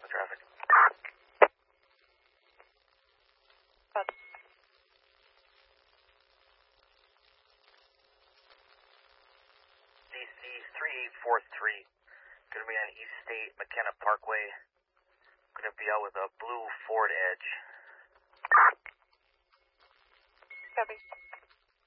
the traffic. DC 3843. Gonna be on East State McKenna Parkway. Gonna be out with a blue Ford Edge. Copy.